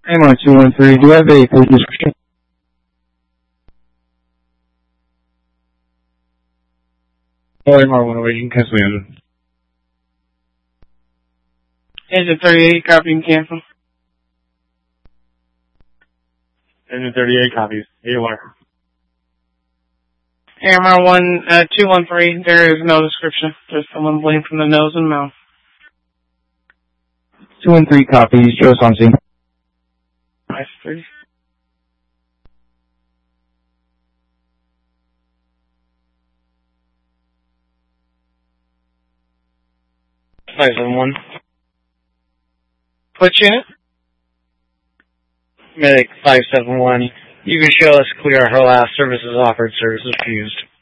AMR 213, do you have a police description? AMR 108, you can cancel the engine. Engine 38, copy and cancel. Engine 38 copies. AMR. AMR 213, there is no description. There's someone bleeding from the nose and mouth. 213 copies, Joe's on scene. Nice, 3. What unit? Medic 571. You can show us clear. Her last services offered, services refused.